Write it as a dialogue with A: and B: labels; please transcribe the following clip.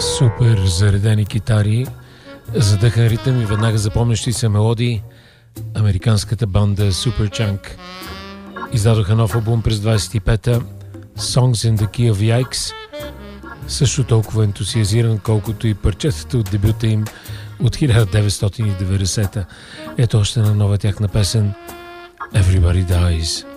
A: Супер заредени китари, задъхан ритъм и веднага запомнящи се мелодии. Американската банда Superchunk издадоха нов албум през 25-та, Songs in the Key of Yikes, също толкова ентусиазиран, колкото и парчетата от дебюта им от 1990-та. Ето още на нова тяхна песен Everybody Dies.